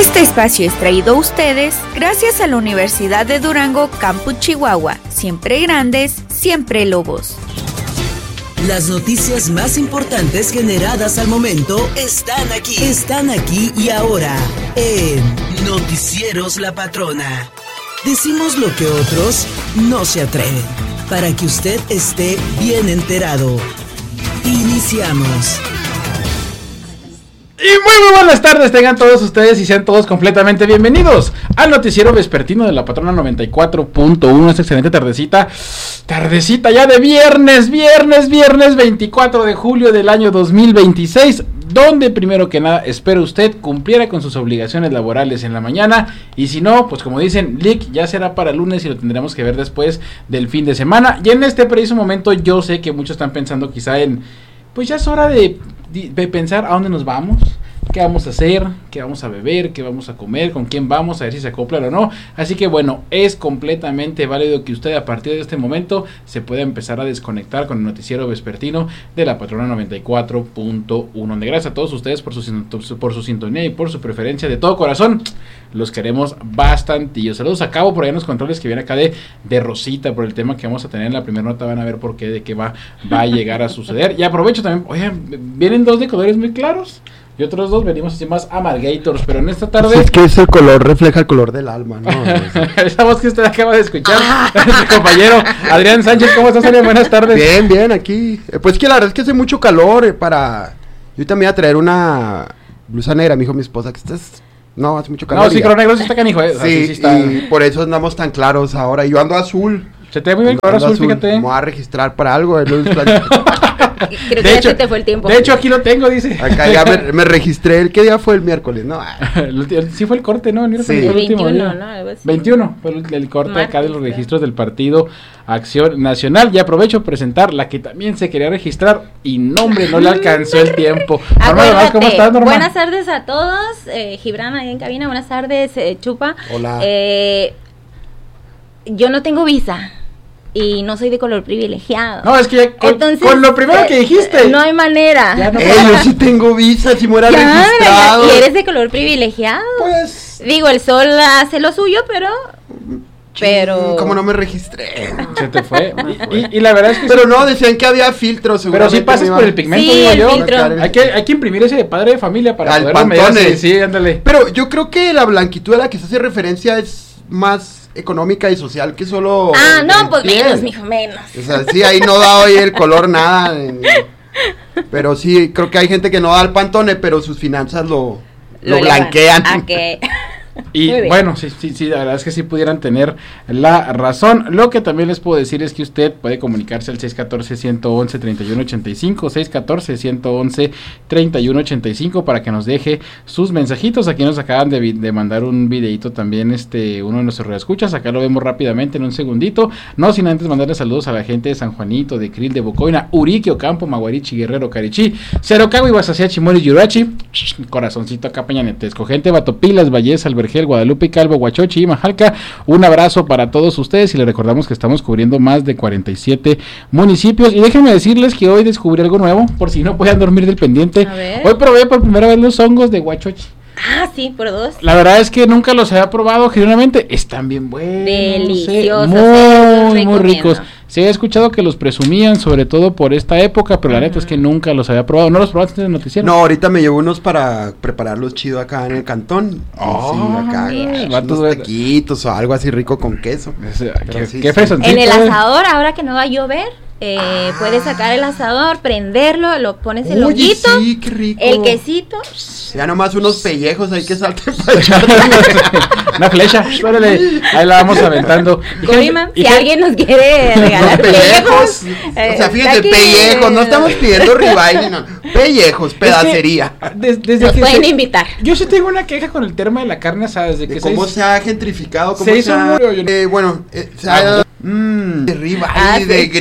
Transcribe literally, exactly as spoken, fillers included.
Este espacio es traído a ustedes gracias a la Universidad de Durango, Campus Chihuahua. Siempre grandes, siempre lobos. Las noticias más importantes generadas al momento están aquí. Están aquí y ahora en Noticieros La Patrona. Decimos lo que otros no se atreven, para que usted esté bien enterado. Iniciamos. Y muy muy buenas tardes tengan todos ustedes y sean todos completamente bienvenidos al noticiero vespertino de La Patrona noventa y cuatro punto uno. Esta excelente tardecita, tardecita ya de viernes, viernes, viernes veinticuatro de julio del año dos mil veintiséis, donde primero que nada espero usted cumpliera con sus obligaciones laborales en la mañana, y si no, pues como dicen, Lick ya será para el lunes y lo tendremos que ver después del fin de semana. Y en este preciso momento yo sé que muchos están pensando quizá en, pues ya es hora de, de pensar a dónde nos vamos, qué vamos a hacer, qué vamos a beber, qué vamos a comer, con quién vamos, a ver si se acoplan o no. Así que bueno, es completamente válido que usted a partir de este momento se pueda empezar a desconectar con el noticiero vespertino de La Patrona noventa y cuatro punto uno. Gracias a todos ustedes por su, por su sintonía y por su preferencia de todo corazón. Los queremos bastantillo. Saludos a Cabo por ahí en los controles, que viene acá de, de Rosita por el tema que vamos a tener en la primera nota. Van a ver por qué, de qué va, va a llegar a suceder. Y aprovecho también, oigan, vienen dos de colores muy claros y otros dos venimos así más amalgators, pero en esta tarde... Sí, es que ese color refleja el color del alma, ¿no? Esa voz que usted acaba de escuchar, mi compañero Adrián Sánchez. ¿Cómo estás, Adrián? Buenas tardes. Bien, bien, aquí. Eh, pues que la verdad es que hace mucho calor eh, para... Yo también voy a traer una blusa negra, me dijo mi esposa, que estás... No, hace mucho calor. No, sí, color negro sí está canijo, eh. Sí, Así, sí está. Y por eso andamos tan claros ahora. Yo ando azul. Se te ve muy bien color azul, azul, fíjate. Me voy a registrar para algo. Eh, Creo que de hecho, ya te fue el tiempo. De hecho, aquí lo tengo, dice. Acá ya me, me registré. ¿El qué día fue? El miércoles, ¿no? Sí fue el corte, ¿no? El sí. El veintiuno, ¿no? veintiuno fue el, el corte Martes, acá de los registros del Partido Acción Nacional. Y aprovecho a presentar la que también se quería registrar y no, hombre, no le alcanzó el tiempo. Norma, además, ¿cómo estás, Norma? Buenas tardes a todos. Eh, Gibran ahí en cabina, buenas tardes, eh, Chupa. Hola. Eh, yo no tengo visa. Y no soy de color privilegiado. No, es que ya con, Entonces, con lo primero eh, que dijiste. No hay manera. Ya no eh, yo sí tengo visa, si me hubiera ya, registrado. ¿Y eres de color privilegiado? Pues... Digo, el sol hace lo suyo, pero... Pero... ¿Cómo no me registré? Se te fue. y, y, y la verdad es que... Pero sí, no, decían que había filtros. Pero sí pasas por el pigmento, sí, digo el yo. Filtro. Hay que, hay que imprimir ese de padre de familia para Al poder Pantone. Sí, ándale. Pero yo creo que la blanquitud a la que se hace referencia es más económica y social que solo... Ah, no, pues piel. menos, mijo, menos. O sea, sí, ahí no da hoy el color nada. Eh, pero sí, creo que hay gente que no da el Pantone, pero sus finanzas lo, lo, lo blanquean. ¿A qué? Y bueno, sí, sí, sí, la verdad es que sí pudieran tener la razón. Lo que también les puedo decir es que usted puede comunicarse al seis uno cuatro, uno uno uno, tres uno ocho cinco, seis uno cuatro, uno uno uno, tres uno ocho cinco, para que nos deje sus mensajitos. Aquí nos acaban de, de mandar un videito también, este, uno de nuestros reescuchas. Acá lo vemos rápidamente en un segundito. No sin antes mandarle saludos a la gente de San Juanito, de Krill, de Bocoina, Urique, Ocampo, Maguarichi, Guerrero, Carichí, Cerocago, Iguazacía, Chimori, Yurachi, corazoncito acá peñanetesco, gente Batopilas, Valles, Albergel, Guadalupe, Calvo, Huachochi y Majalca. Un abrazo para todos ustedes y les recordamos que estamos cubriendo más de cuarenta y siete municipios. Y déjenme decirles que hoy descubrí algo nuevo, por si no puedan dormir del pendiente. Hoy probé por primera vez los hongos de Huachochi. Ah, sí, por dos. La verdad es que nunca los había probado, genuinamente están bien buenos. Deliciosos. Muy, muy ricos. Sí, he escuchado que los presumían, sobre todo por esta época, pero uh-huh. la neta es que nunca los había probado. ¿No los probaste en el noticiero? No, ahorita me llevo unos para prepararlos chido acá en el cantón. Oh, sí, acá, yeah. unos taquitos o algo así rico con queso. Ese, ¿Qué, sí, qué sí. En el asador, ahora que no va a llover, eh, ah. puedes sacar el asador, prenderlo, lo pones el honguito, sí, qué rico. el quesito. Ya nomás unos pellejos ahí que salten para echar. Una flecha, órale, ahí la vamos aventando. Coima, si alguien nos quiere regalar pellejos, pellejos eh, o sea, fíjate, pellejos, no estamos pidiendo ribeye, no, pellejos, pedacería. Es que, des, desde nos que pueden se, invitar. Yo sí tengo una queja con el tema de la carne asada, desde que de cómo se, se ha gentrificado, cómo se, se ha, eh, bueno, eh, se ha, mmm, de ribeye, ah, de, sí.